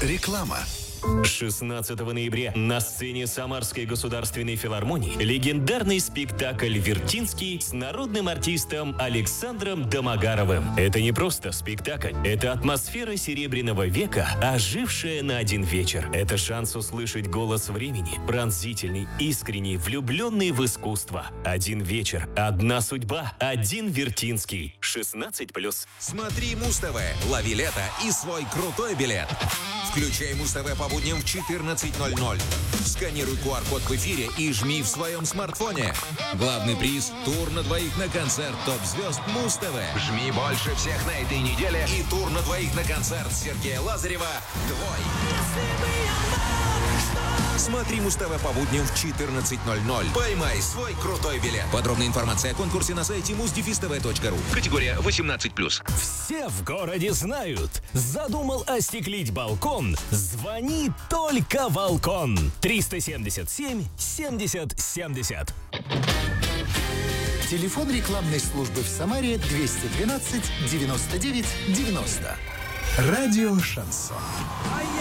Реклама. 16 ноября на сцене Самарской государственной филармонии легендарный спектакль «Вертинский» с народным артистом Александром Домогаровым. Это не просто спектакль, это атмосфера Серебряного века, ожившая на один вечер. Это шанс услышать голос времени, пронзительный, искренний, влюбленный в искусство. Один вечер, одна судьба, один Вертинский. 16+. Смотри Муз-ТВ, лови лето и свой крутой билет. Включай Муз-ТВ по будням в 14:00. Сканируй QR-код в эфире и жми в своем смартфоне. Главный приз – тур на двоих на концерт топ-звезд Муз-ТВ. Жми больше всех на этой неделе и тур на двоих на концерт Сергея Лазарева твой. Смотри Муз-ТВ по будням в 14:00. Поймай свой крутой билет. Подробная информация о конкурсе на сайте muzdefistv.ru. Категория 18+. Все в городе знают. Задумал остеклить балкон? Звони только Волкон. 377 70 70. Телефон рекламной службы в Самаре 212 99 90. Радио «Шансон».